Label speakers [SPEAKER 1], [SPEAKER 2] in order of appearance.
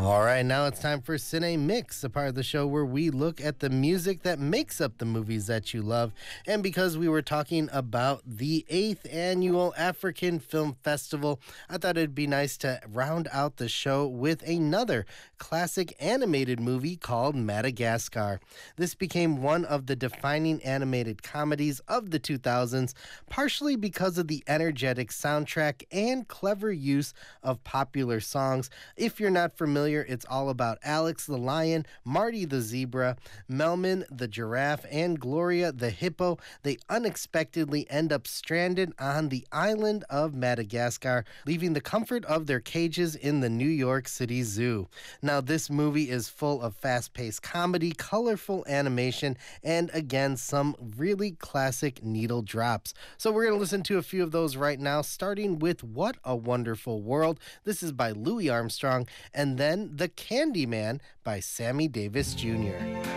[SPEAKER 1] All right, now it's time for Cine Mix, a part of the show where we look at the music that makes up the movies that you love. And because we were talking about the 8th annual African Film Festival, I thought it'd be nice to round out the show with another classic animated movie called Madagascar. This became one of the defining animated comedies of the 2000s, partially because of the energetic soundtrack and clever use of popular songs. If you're not familiar, it's all about Alex the lion, Marty the zebra, Melman the giraffe, and Gloria the hippo. They unexpectedly end up stranded on the island of Madagascar, leaving the comfort of their cages in the New York City Zoo. Now, this movie is full of fast-paced comedy, colorful animation, and again, some really classic needle drops. So we're going to listen to a few of those right now, starting with What a Wonderful World. This is by Louis Armstrong, and then The Candyman by Sammy Davis Jr.